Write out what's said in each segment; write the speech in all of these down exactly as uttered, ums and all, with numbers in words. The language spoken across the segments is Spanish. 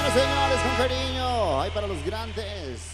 Señoras, señores, con cariño. Hay para los grandes.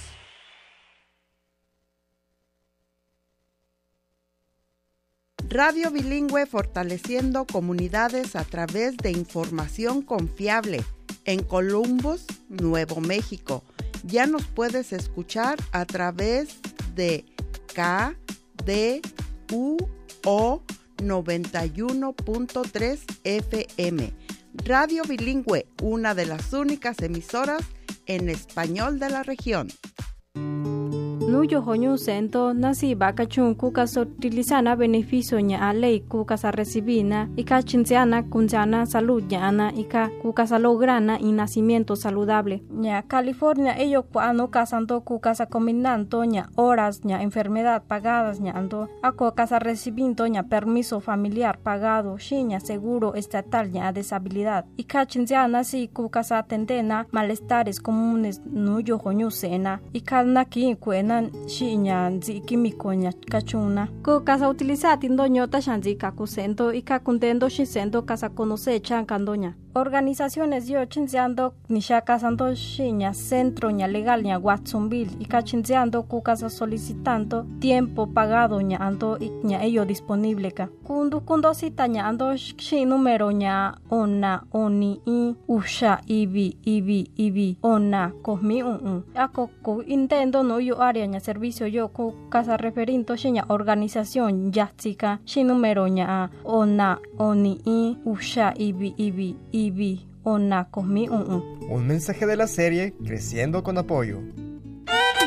Radio Bilingüe, fortaleciendo comunidades a través de información confiable. En Columbus, Nuevo México. Ya nos puedes escuchar a través de K D U O noventa y uno punto tres F M. Radio Bilingüe, una de las únicas emisoras en español de la región. Nuyo hoñu sento nasi baka chun kuka sotilizana beneficio nya alei kuka sa recibina ika chinziana kunziana salud nya ika kuka sa lograna y nacimiento saludable nya California ello cuando casanto kuka sa combinando nya horas nya enfermedad pagadas nya ando ako casa recibiendo nya permiso familiar pagado shinya seguro estatal nya deshabilidad ika chinziana si kuka sa tendena malestares comunes nuyo hoñu sena ika naki kuena shinya nzi kimiko nya kachuna ko casa utilizar tindo nyota shanzi kakusento y kakuntendo shisento casa conoce chankandoña organizaciones yo chinziando nishaka santo shinya centro nya legal nya Watsonville y kachinziando ku casa solicitando tiempo pagado nya ando y nya ello disponible ka kundu kundo cita nya ando shi número nya ona oni i usha ibi ibi ibi ona kohmi un un ako ko intendo no yo área nya servicio yo ku casa referinto shinya organización yatsika shi número nya ona oni i usha ibi ibi ibi ona kohmi un un Un mensaje de la serie Creciendo con Apoyo.